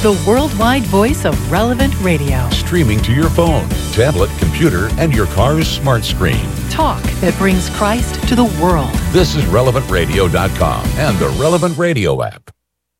the worldwide voice of Relevant Radio. Streaming to your phone, tablet, computer, and your car's smart screen. Talk that brings Christ to the world. This is RelevantRadio.com and the Relevant Radio app.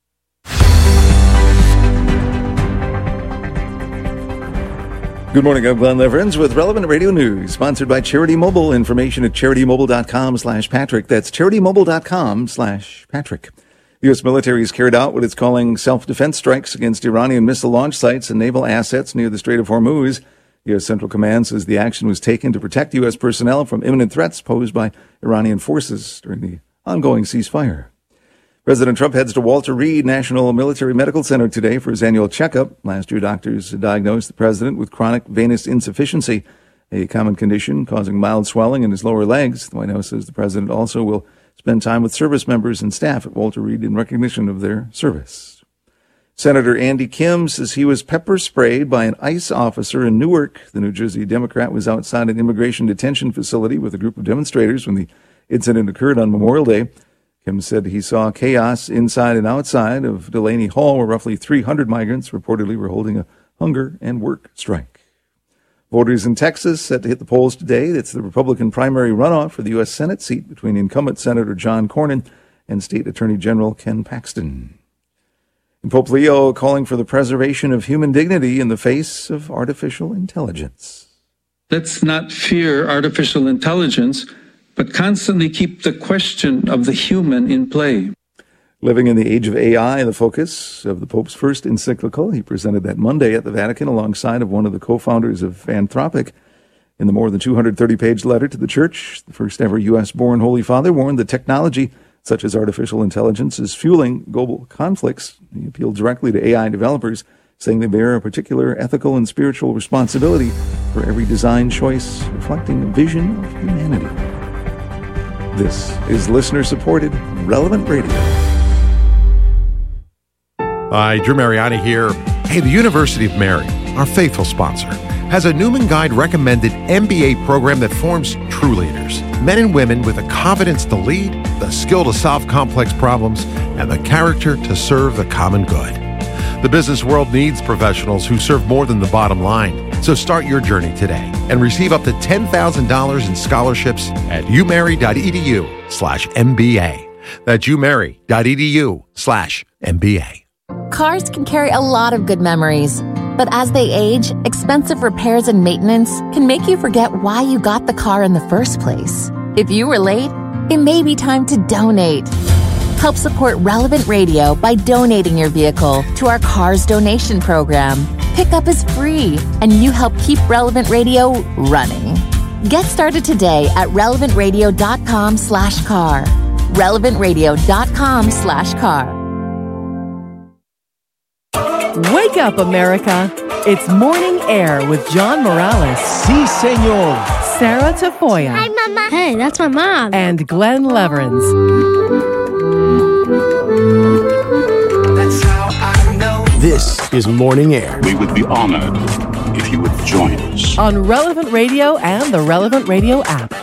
Good morning, I'm Glenn Leverins with Relevant Radio News, sponsored by Charity Mobile. Information at CharityMobile.com/Patrick. That's CharityMobile.com/Patrick. The U.S. military has carried out what it's calling self-defense strikes against Iranian missile launch sites and naval assets near the Strait of Hormuz. U.S. Central Command says the action was taken to protect U.S. personnel from imminent threats posed by Iranian forces during the ongoing ceasefire. President Trump heads to Walter Reed National Military Medical Center today for his annual checkup. Last year, doctors diagnosed the president with chronic venous insufficiency, a common condition causing mild swelling in his lower legs. The White House says the president also will spend time with service members and staff at Walter Reed in recognition of their service. Senator Andy Kim says he was pepper sprayed by an ICE officer in Newark. The New Jersey Democrat was outside an immigration detention facility with a group of demonstrators when the incident occurred on Memorial Day. Kim said he saw chaos inside and outside of Delaney Hall, where roughly 300 migrants reportedly were holding a hunger and work strike. Voters in Texas set to hit the polls today. It's the Republican primary runoff for the U.S. Senate seat between incumbent Senator John Cornyn and State Attorney General Ken Paxton. And Pope Leo calling for the preservation of human dignity in the face of artificial intelligence. Let's not fear artificial intelligence, but constantly keep the question of the human in play. Living in the age of AI, the focus of the Pope's first encyclical. He presented that Monday at the Vatican alongside of one of the co-founders of Anthropic. In the more than 230-page letter to the Church, the first ever U.S.-born Holy Father warned that technology, such as artificial intelligence, is fueling global conflicts. He appealed directly to AI developers, saying they bear a particular ethical and spiritual responsibility for every design choice reflecting a vision of humanity. This is listener-supported Relevant Radio. Hi, Drew Mariani here. Hey, the University of Mary, our faithful sponsor, has a Newman Guide recommended MBA program that forms true leaders. Men and women with the confidence to lead, the skill to solve complex problems, and the character to serve the common good. The business world needs professionals who serve more than the bottom line. So start your journey today and receive up to $10,000 in scholarships at umary.edu/MBA. That's umary.edu/MBA. Cars can carry a lot of good memories, but as they age, expensive repairs and maintenance can make you forget why you got the car in the first place. If you were late, it may be time to donate. Help support Relevant Radio by donating your vehicle to our Cars Donation Program. Pickup is free, and you help keep Relevant Radio running. Get started today at relevantradio.com/car. relevantradio.com/car. Wake up, America. It's Morning Air with John Morales. Si, senor. Sarah Tafoya. Hi, Mama. Hey, that's my mom. And Glenn Leverins. That's how I know. This is Morning Air. We would be honored if you would join us. On Relevant Radio and the Relevant Radio app.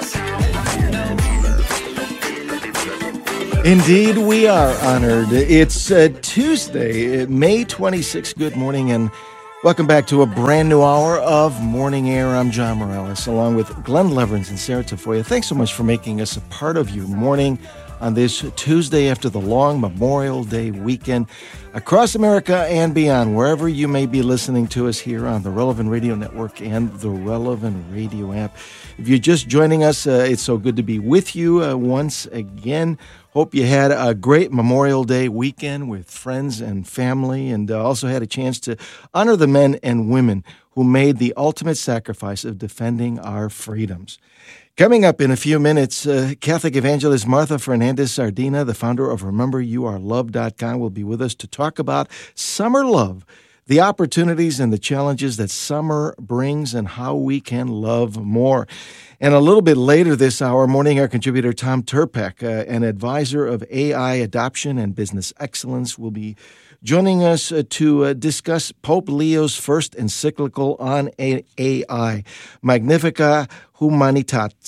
Indeed, we are honored. It's Tuesday, May 26th. Good morning and welcome back to a brand new hour of Morning Air. I'm John Morales, along with Glenn Leverins and Sarah Tafoya. Thanks so much for making us a part of your morning on this Tuesday after the long Memorial Day weekend. Across America and beyond, wherever you may be listening to us here on the Relevant Radio Network and the Relevant Radio app. If you're just joining us, it's so good to be with you once again. Hope you had a great Memorial Day weekend with friends and family, and also had a chance to honor the men and women who made the ultimate sacrifice of defending our freedoms. Coming up in a few minutes, Catholic evangelist Martha Fernandez Sardina, the founder of RememberYouAreLoved.com, will be with us to talk about summer love, the opportunities and the challenges that summer brings, and how we can love more. And a little bit later this hour, Morning Air contributor Tom Turpek, an advisor of AI adoption and business excellence, will be joining us to discuss Pope Leo's first encyclical on AI, Magnificat Humanitas.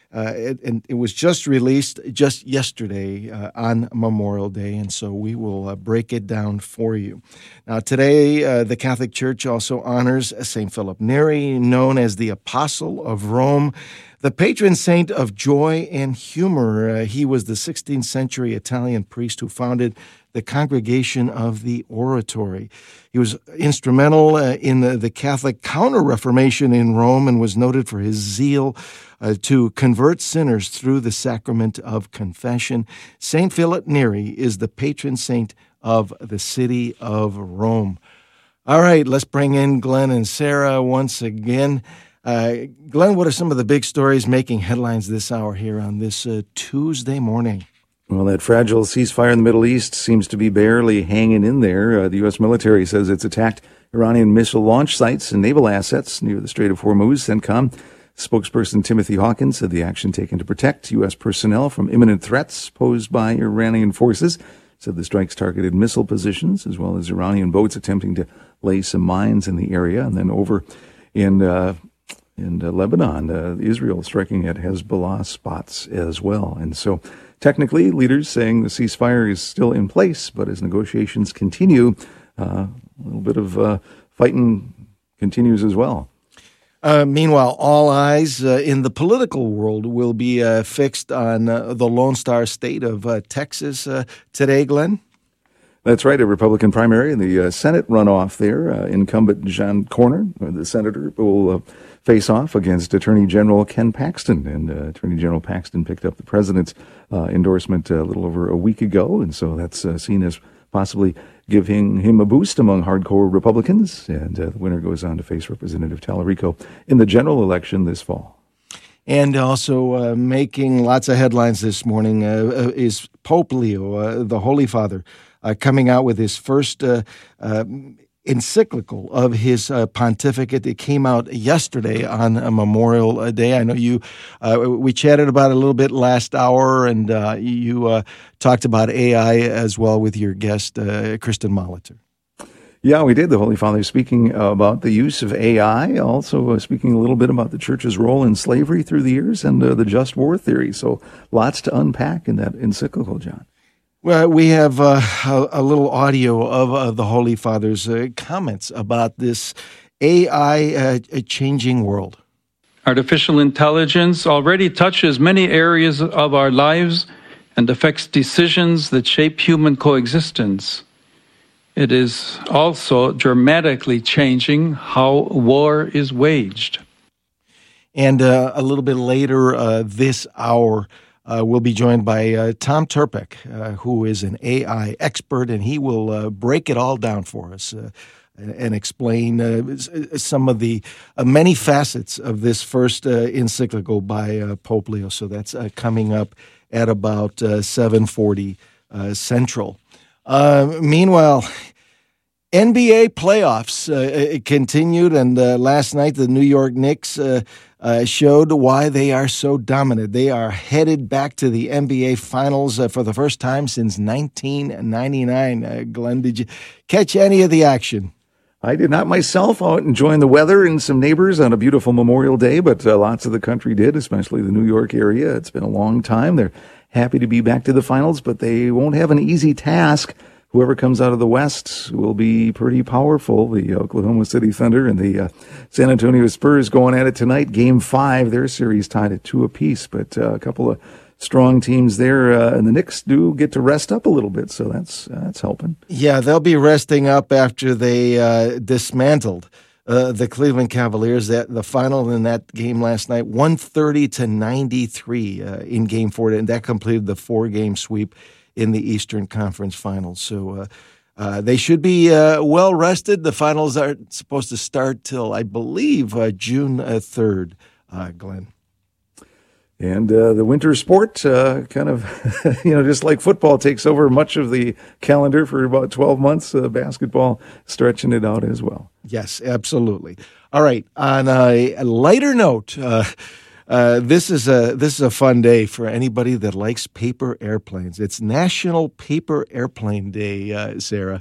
And it was just released just yesterday on Memorial Day, and so we will break it down for you. Now, today, the Catholic Church also honors St. Philip Neri, known as the Apostle of Rome, the patron saint of joy and humor. He was the 16th century Italian priest who founded the Congregation of the Oratory. He was instrumental in the Catholic Counter-Reformation in Rome and was noted for his zeal to convert sinners through the sacrament of confession. St. Philip Neri is the patron saint of the city of Rome. All right, let's bring in Glenn and Sarah once again. Glenn, what are some of the big stories making headlines this hour here on this Tuesday morning? Well, that fragile ceasefire in the Middle East seems to be barely hanging in there. The U.S. military says it's attacked Iranian missile launch sites and naval assets near the Strait of Hormuz. CENTCOM spokesperson Timothy Hawkins said the action taken to protect U.S. personnel from imminent threats posed by Iranian forces. Said the strikes targeted missile positions as well as Iranian boats attempting to lay some mines in the area. And then over in Lebanon, Israel striking at Hezbollah spots as well. And so technically, leaders saying the ceasefire is still in place, but as negotiations continue, a little bit of fighting continues as well. Meanwhile, all eyes in the political world will be fixed on the Lone Star State of Texas today, Glenn. That's right, a Republican primary in the Senate runoff there. Incumbent John Cornyn, the senator, will face off against Attorney General Ken Paxton. And Attorney General Paxton picked up the president's endorsement a little over a week ago, and so that's seen as possibly giving him a boost among hardcore Republicans. And the winner goes on to face Representative Tallarico in the general election this fall. And also making lots of headlines this morning is Pope Leo, the Holy Father, coming out with his first encyclical of his pontificate. It came out yesterday on Memorial Day. I know we chatted about it a little bit last hour, and you talked about AI as well with your guest, Kristen Molitor. Yeah, we did. The Holy Father speaking about the use of AI, also speaking a little bit about the Church's role in slavery through the years and the just war theory. So lots to unpack in that encyclical, John. Well, we have a little audio of the Holy Father's comments about this AI changing world. Artificial intelligence already touches many areas of our lives and affects decisions that shape human coexistence. It is also dramatically changing how war is waged. And a little bit later this hour, we'll be joined by Tom Turpek, who is an AI expert, and he will break it all down for us and explain some of the many facets of this first encyclical by Pope Leo. So that's coming up at about 7:40 Central. Meanwhile, NBA playoffs continued, and last night the New York Knicks showed why they are so dominant. They are headed back to the NBA Finals for the first time since 1999. Glenn, did you catch any of the action? I did not myself, out enjoying the weather and some neighbors on a beautiful Memorial Day, but lots of the country did, especially the New York area. It's been a long time. They're happy to be back to the finals, but they won't have an easy task. Whoever comes out of the West will be pretty powerful. The Oklahoma City Thunder and the San Antonio Spurs going at it tonight. Game 5, their series tied at 2 apiece, but a couple of strong teams there, and the Knicks do get to rest up a little bit, so that's helping. Yeah, they'll be resting up after they dismantled the Cleveland Cavaliers. The final in that game last night, 130-93 in Game 4, and that completed the 4-game sweep in the Eastern Conference Finals. So they should be well rested. The finals aren't supposed to start till, I believe, June 3rd, Glenn. And the winter sport kind of, just like football takes over much of the calendar for about 12 months, basketball stretching it out as well. Yes, absolutely. All right. On a lighter note, this is a fun day for anybody that likes paper airplanes. It's National Paper Airplane Day, Sarah.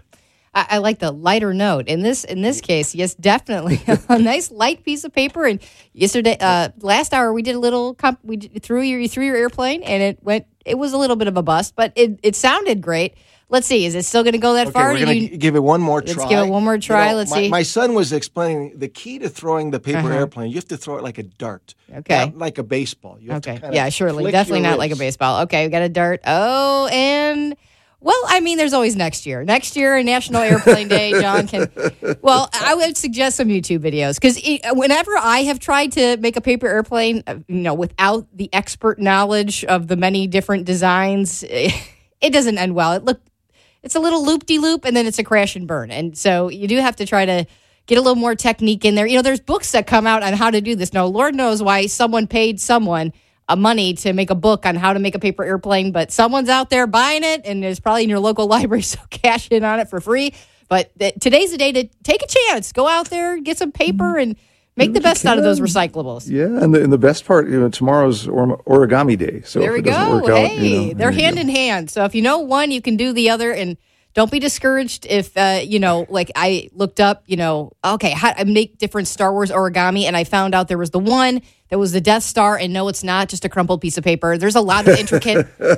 I like the lighter note. In this case, yes, definitely a nice light piece of paper. And yesterday, last hour, we did a little. You threw your airplane, and it was a little bit of a bust, but it sounded great. Let's see. Is it still going to go that far? We're going to give it one more try. Let's give it one more try. Let's see. My son was explaining the key to throwing the paper airplane. You have to throw it like a dart. Okay. Not like a baseball. You have to kind of yeah, surely. Definitely not like a baseball. Okay, we got a dart. Oh, and... Well, I mean, there's always next year. Next year, National Airplane Day, John can... Well, I would suggest some YouTube videos, because whenever I have tried to make a paper airplane, without the expert knowledge of the many different designs, it doesn't end well. It's a little loop-de-loop, and then it's a crash and burn. And so you do have to try to get a little more technique in there. There's books that come out on how to do this. Now, Lord knows why someone paid someone money to make a book on how to make a paper airplane, but someone's out there buying it, and it's probably in your local library, so cash in on it for free. But today's the day to take a chance. Go out there, get some paper, and make the best out of those recyclables. Yeah, and the best part, tomorrow's origami day. So there we go. Hey, they're hand in hand. So if you know one, you can do the other, and don't be discouraged if, like I looked up, okay, how I make different Star Wars origami, and I found out there was the one that was the Death Star, and no, it's not just a crumpled piece of paper. There's a lot of intricate. Yeah,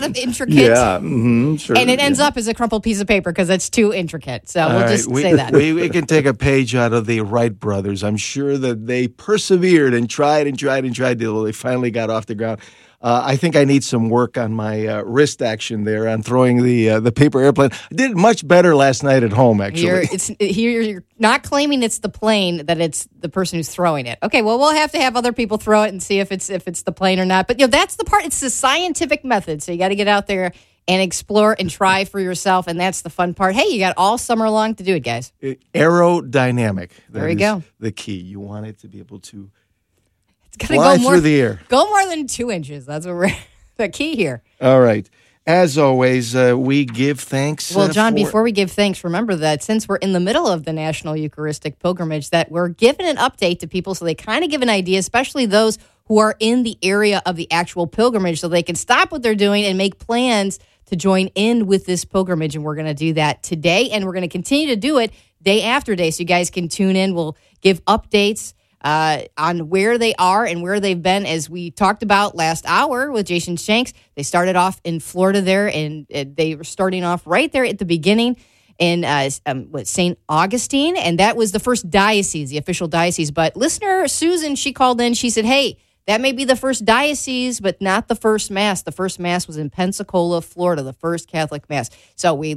sure. And it ends up as a crumpled piece of paper because it's too intricate. So we'll just say that. We can take a page out of the Wright brothers. I'm sure that they persevered and tried till they finally got off the ground. I think I need some work on my wrist action there on throwing the paper airplane. I did much better last night at home, actually. You're not claiming it's the plane, that it's the person who's throwing it. Okay, well, we'll have to have other people throw it and see if it's the plane or not. But that's the part. It's the scientific method. So you got to get out there and explore and try for yourself, and that's the fun part. Hey, you got all summer long to do it, guys. Aerodynamic. There you go. The key. You want it to be able to fly through the air. Go more than 2 inches. That's what we're the key here. All right. As always, we give thanks. Well, John, before we give thanks, remember that since we're in the middle of the National Eucharistic Pilgrimage, that we're giving an update to people so they kind of give an idea, especially those who are in the area of the actual pilgrimage, so they can stop what they're doing and make plans to join in with this pilgrimage. And we're going to do that today, and we're going to continue to do it day after day. So you guys can tune in. We'll give updates on where they are and where they've been. As we talked about last hour with Jason Shanks, they started off in Florida there, and they were starting off right there at the beginning in St. Augustine, and that was the first diocese, the official diocese. But listener Susan, she called in, she said, hey, that may be the first diocese, but not the first Mass. The first Mass was in Pensacola, Florida, the first Catholic Mass. So we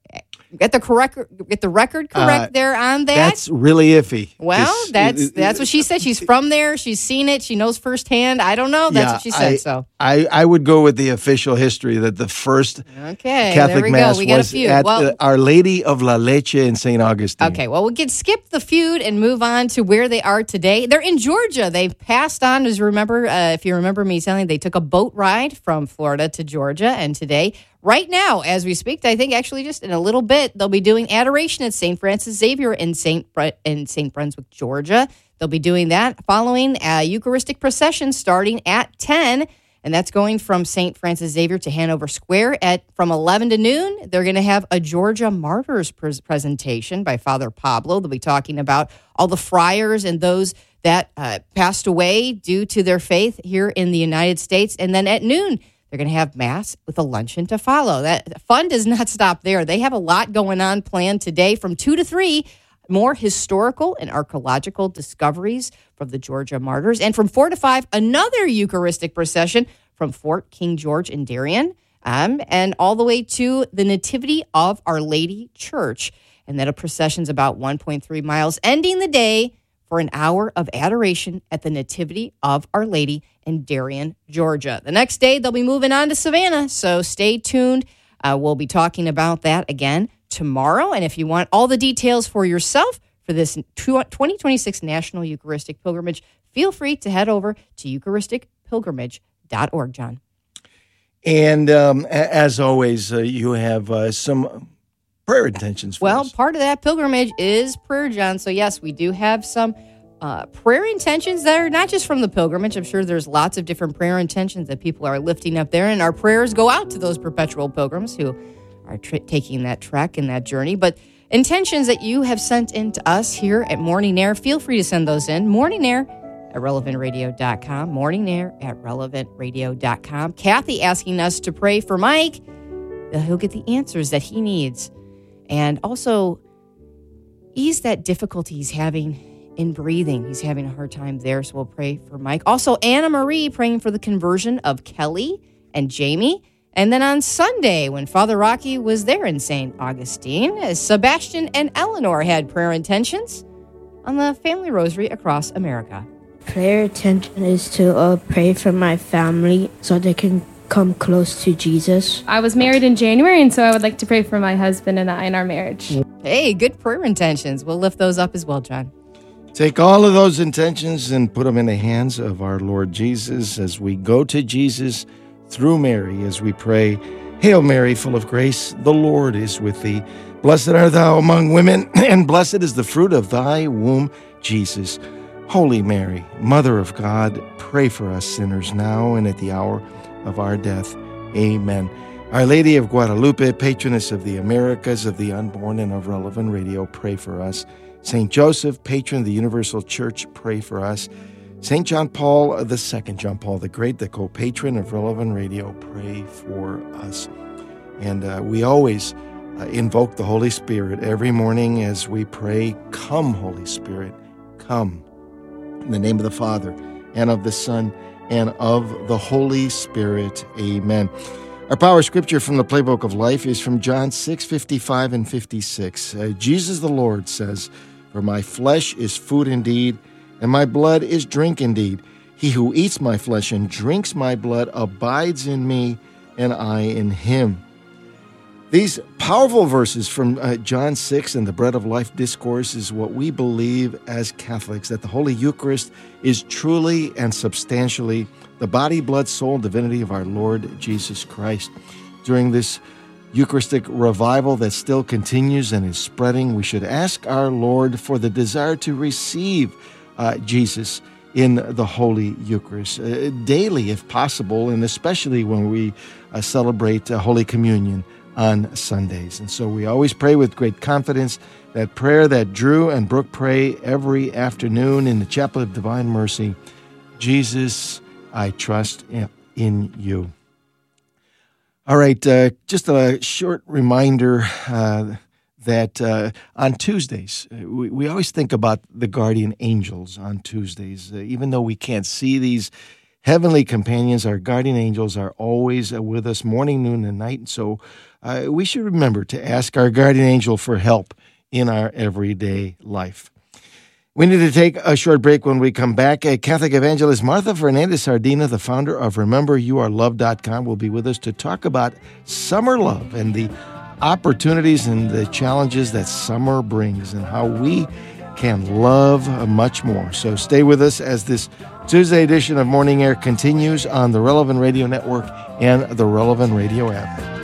get the record correct there on that. That's really iffy. Well, that's what she said. She's from there. She's seen it. She knows firsthand. I don't know. That's what she said. So I would go with the official history that the first Catholic Mass was at Our Lady of La Leche in St. Augustine. Okay, well, we can skip the feud and move on to where they are today. They're in Georgia. They've passed on, if you remember me telling you, they took a boat ride from Florida to Georgia, and today, right now, as we speak, I think actually just in a little bit, they'll be doing adoration at St. Francis Xavier in St. Brunswick, Georgia. They'll be doing that following a Eucharistic procession starting at 10, and that's going from St. Francis Xavier to Hanover Square from 11 to noon. They're going to have a Georgia Martyrs presentation by Father Pablo. They'll be talking about all the friars and those that passed away due to their faith here in the United States. And then at noon, they're going to have Mass with a luncheon to follow. That fun does not stop there. They have a lot going on planned today from 2 to 3. More historical and archaeological discoveries from the Georgia Martyrs. And from 4 to 5, another Eucharistic procession from Fort King George in Darien, and all the way to the Nativity of Our Lady Church. And then a procession's about 1.3 miles, ending the day for an hour of adoration at the Nativity of Our Lady in Darien, Georgia. The next day, they'll be moving on to Savannah, so stay tuned. We'll be talking about that again tomorrow. And if you want all the details for yourself for this 2026 National Eucharistic Pilgrimage, feel free to head over to eucharisticpilgrimage.org, John. And as always, you have some prayer intentions for us. Part of that pilgrimage is prayer, John. So, yes, we do have some prayer intentions that are not just from the pilgrimage. I'm sure there's lots of different prayer intentions that people are lifting up there, and our prayers go out to those perpetual pilgrims who are taking that trek and that journey. But intentions that you have sent in to us here at Morning Air. Feel free to send those in. morningair@relevantradio.com. morningair@relevantradio.com. Kathy asking us to pray for Mike, that he'll get the answers that he needs. And also ease that difficulty he's having in breathing. He's having a hard time there, so we'll pray for Mike. Also, Anna Marie praying for the conversion of Kelly and Jamie. And then on Sunday, when Father Rocky was there in St. Augustine, Sebastian and Eleanor had prayer intentions on the Family Rosary across America. Prayer intention is to pray for my family so they can come close to Jesus. I was married in January, and so I would like to pray for my husband and I in our marriage. Hey, good prayer intentions. We'll lift those up as well, John. Take all of those intentions and put them in the hands of our Lord Jesus as we go to Jesus through Mary as we pray, Hail Mary, full of grace, the Lord is with thee. Blessed art thou among women, and blessed is the fruit of thy womb, Jesus. Holy Mary, Mother of God, pray for us sinners now and at the hour of our death. Amen. Our Lady of Guadalupe, patroness of the Americas, of the unborn, and of Relevant Radio, pray for us. St. Joseph, patron of the Universal Church, pray for us. St. John Paul II, John Paul the Great, the co-patron of Relevant Radio, pray for us. And we always invoke the Holy Spirit every morning as we pray, Come, Holy Spirit, come. In the name of the Father, and of the Son, and of the Holy Spirit. Amen. Our power scripture from the Playbook of Life is from John 6:55 and 56. Jesus the Lord says, For my flesh is food indeed, and my blood is drink indeed. He who eats my flesh and drinks my blood abides in me, and I in him. These powerful verses from John 6 and the Bread of Life Discourse is what we believe as Catholics, that the Holy Eucharist is truly and substantially the body, blood, soul, and divinity of our Lord Jesus Christ. During this Eucharistic revival that still continues and is spreading, we should ask our Lord for the desire to receive Jesus in the Holy Eucharist daily, if possible, and especially when we celebrate Holy Communion on Sundays. And so we always pray with great confidence that prayer that Drew and Brooke pray every afternoon in the Chapel of Divine Mercy. Jesus, I trust in you. All right, just a short reminder that on Tuesdays, we always think about the guardian angels on Tuesdays. Even though we can't see these heavenly companions, our guardian angels are always with us morning, noon, and night. So we should remember to ask our guardian angel for help in our everyday life. We need to take a short break. When we come back, Catholic evangelist Martha Fernandez Sardina, the founder of RememberYouAreLoved.com, will be with us to talk about summer love and the opportunities and the challenges that summer brings and how we can love much more. So stay with us as this Tuesday edition of Morning Air continues on the Relevant Radio Network and the Relevant Radio app.